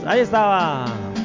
Ahí estaba.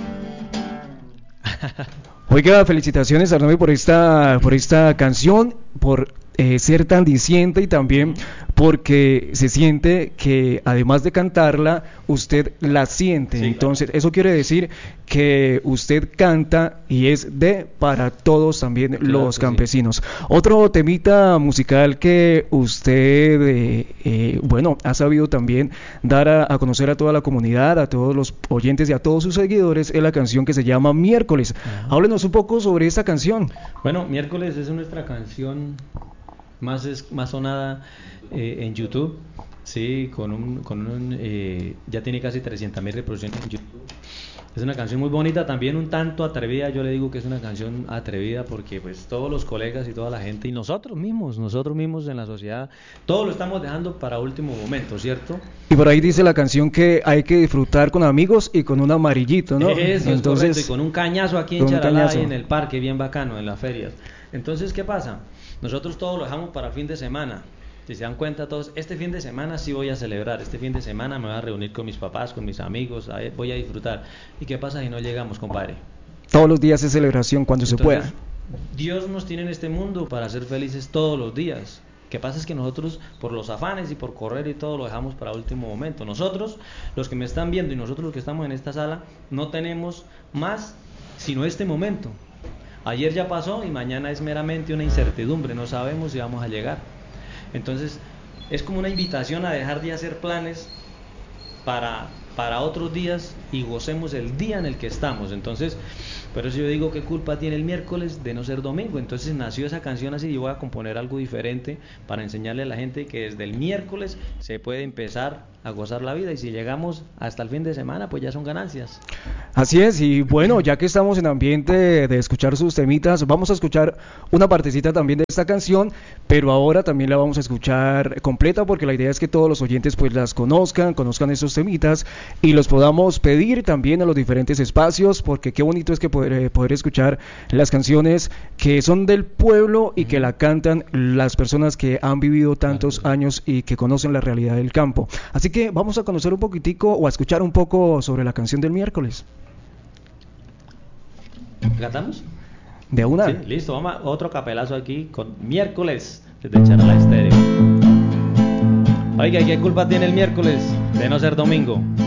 Oiga, felicitaciones Arnold por esta canción, por ser tan diciente y también porque se siente que además de cantarla, usted la siente. Sí, entonces, claro. Eso quiere decir que usted canta y es para todos también, claro, los campesinos. Sí. Otro temita musical que usted, ha sabido también dar a conocer a toda la comunidad, a todos los oyentes y a todos sus seguidores, es la canción que se llama Miércoles. Uh-huh. Háblenos un poco sobre esta canción. Bueno, Miércoles es nuestra canción más sonada en YouTube, sí, ya tiene casi 300,000 reproducciones en YouTube. Es una canción muy bonita, también un tanto atrevida. Yo le digo que es una canción atrevida porque pues todos los colegas y toda la gente y nosotros mismos en la sociedad, todo lo estamos dejando para último momento, ¿cierto? Y por ahí dice la canción que hay que disfrutar con amigos y con un amarillito, ¿no? Eso entonces, es correcto, y con un cañazo aquí en Charalá y en el parque, bien bacano, en las ferias. Entonces, ¿qué pasa? Nosotros todo lo dejamos para fin de semana. Si se dan cuenta todos, este fin de semana sí voy a celebrar, este fin de semana me voy a reunir con mis papás, con mis amigos, voy a disfrutar. ¿Y qué pasa si no llegamos, compadre? Todos los días es celebración cuando entonces, se pueda. Dios nos tiene en este mundo para ser felices todos los días. ¿Qué pasa? Es que nosotros, por los afanes y por correr y todo, lo dejamos para último momento. Nosotros, los que me están viendo y nosotros los que estamos en esta sala, no tenemos más sino este momento. Ayer ya pasó y mañana es meramente una incertidumbre, no sabemos si vamos a llegar. Entonces es como una invitación a dejar de hacer planes para otros días y gocemos el día en el que estamos. Entonces, por eso yo digo, ¿qué culpa tiene el miércoles de no ser domingo? Entonces nació esa canción así, yo voy a componer algo diferente para enseñarle a la gente que desde el miércoles se puede empezar a gozar la vida, y si llegamos hasta el fin de semana, pues ya son ganancias. Así es, y bueno, ya que estamos en ambiente de escuchar sus temitas, vamos a escuchar una partecita también de esta canción, pero ahora también la vamos a escuchar completa, porque la idea es que todos los oyentes pues las conozcan estos temitas y los podamos pedir también a los diferentes espacios, porque qué bonito es que poder escuchar las canciones que son del pueblo y que la cantan las personas que han vivido tantos años y que conocen la realidad del campo. Así que vamos a conocer un poquitico o a escuchar un poco sobre la canción del miércoles. ¿Cantamos? De una. Sí, listo, vamos a otro capelazo aquí con Miércoles desde Charalá Estéreo. Oiga, ¿qué culpa tiene el miércoles de no ser domingo?